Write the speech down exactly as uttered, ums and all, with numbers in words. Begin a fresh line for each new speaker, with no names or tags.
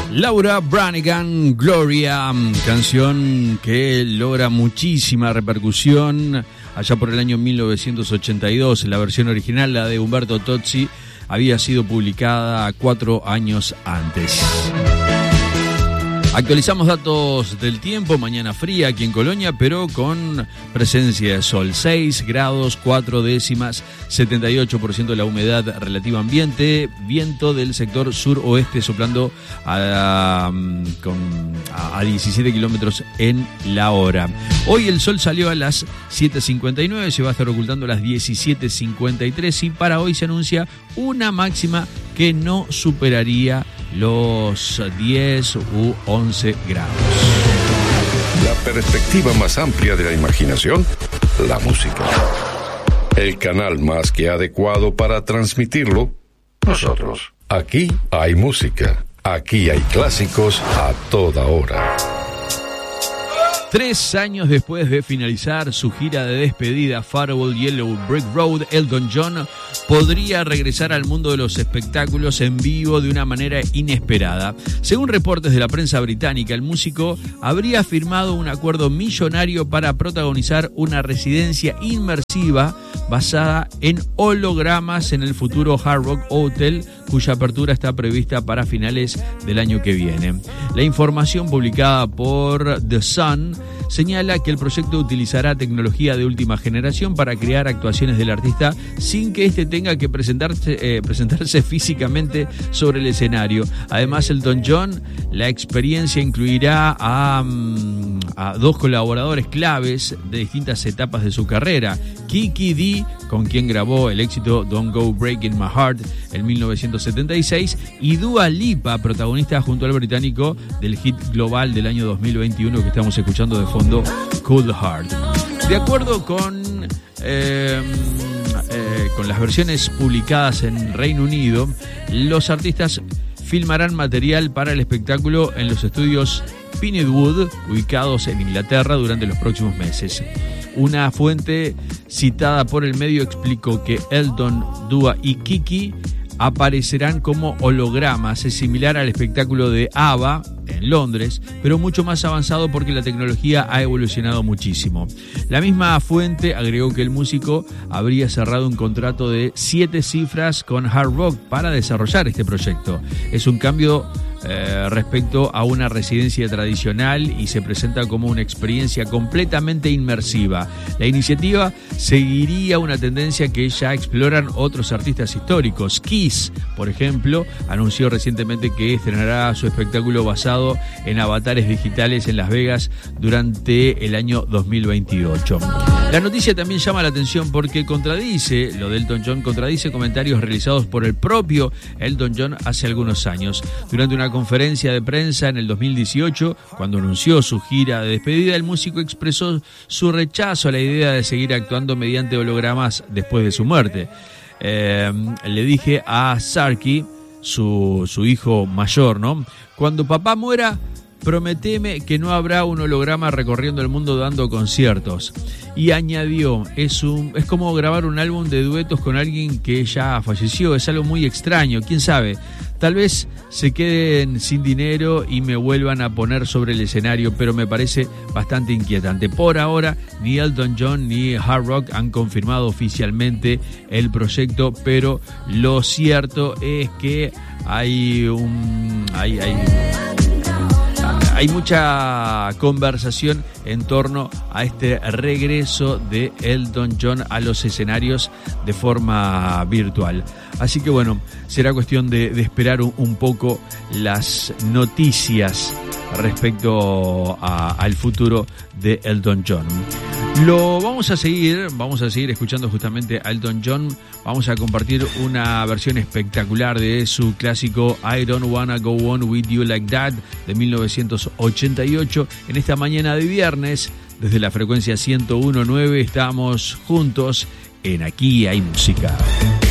Laura Branigan, Gloria, canción que logra muchísima repercusión allá por el año mil novecientos ochenta y dos. La versión original, la de Umberto Tozzi, había sido publicada cuatro años antes. Actualizamos datos del tiempo, mañana fría aquí en Colonia, pero con presencia de sol, seis grados, cuatro décimas, setenta y ocho por ciento de la humedad relativa ambiente, viento del sector suroeste soplando a, con, a diecisiete kilómetros en la hora. Hoy el sol salió a las siete cincuenta y nueve, se va a estar ocultando a las diecisiete cincuenta y tres y para hoy se anuncia una máxima que no superaría los diez u once grados.
La perspectiva más amplia de la imaginación, la música. El canal más que adecuado para transmitirlo, nosotros. Aquí hay música, aquí hay clásicos a toda hora.
Tres años después de finalizar su gira de despedida, Farewell Yellow Brick Road, Elton John podría regresar al mundo de los espectáculos en vivo de una manera inesperada. Según reportes de la prensa británica, el músico habría firmado un acuerdo millonario para protagonizar una residencia inmersiva basada en hologramas en el futuro Hard Rock Hotel, cuya apertura está prevista para finales del año que viene. La información publicada por The Sun señala que el proyecto utilizará tecnología de última generación para crear actuaciones del artista sin que éste tenga que presentarse, eh, presentarse físicamente sobre el escenario. Además, Elton John, la experiencia incluirá a, a dos colaboradores claves de distintas etapas de su carrera. Kiki Dee, con quien grabó el éxito Don't Go Breaking My Heart en mil novecientos setenta y seis, y Dua Lipa, protagonista junto al británico del hit global del año dos mil veintiuno que estamos escuchando de fondo, Cold Heart. De acuerdo con, eh, eh, con las versiones publicadas en Reino Unido, los artistas filmarán material para el espectáculo en los estudios Pinewood, ubicados en Inglaterra, durante los próximos meses. Una fuente citada por el medio explicó que Elton, Dua y Kiki aparecerán como hologramas, es similar al espectáculo de ABBA en Londres, pero mucho más avanzado porque la tecnología ha evolucionado muchísimo. La misma fuente agregó que el músico habría cerrado un contrato de siete cifras con Hard Rock para desarrollar este proyecto. Es un cambio Eh, respecto a una residencia tradicional y se presenta como una experiencia completamente inmersiva. La iniciativa seguiría una tendencia que ya exploran otros artistas históricos. Kiss, por ejemplo, anunció recientemente que estrenará su espectáculo basado en avatares digitales en Las Vegas durante el año dos mil veintiocho. La noticia también llama la atención porque contradice, lo de Elton John contradice comentarios realizados por el propio Elton John hace algunos años. Durante una conferencia de prensa en el dos mil dieciocho, cuando anunció su gira de despedida, el músico expresó su rechazo a la idea de seguir actuando mediante hologramas después de su muerte. Eh, le dije a Sarky, su, su hijo mayor, ¿no? Cuando papá muera, prometeme que no habrá un holograma recorriendo el mundo dando conciertos. Y añadió, es, un, es como grabar un álbum de duetos con alguien que ya falleció, es algo muy extraño, quién sabe. Tal vez se queden sin dinero y me vuelvan a poner sobre el escenario, pero me parece bastante inquietante. Por ahora, ni Elton John ni Hard Rock han confirmado oficialmente el proyecto, pero lo cierto es que hay un... hay, hay Hay mucha conversación en torno a este regreso de Elton John a los escenarios de forma virtual. Así que bueno, será cuestión de, de esperar un, un poco las noticias respecto a, al futuro de Elton John. Lo vamos a seguir, vamos a seguir escuchando justamente a Elton John. Vamos a compartir una versión espectacular de su clásico I Don't Wanna Go On With You Like That de mil novecientos ochenta y ocho. En esta mañana de viernes, desde la frecuencia ciento uno punto nueve, estamos juntos en Aquí Hay Música.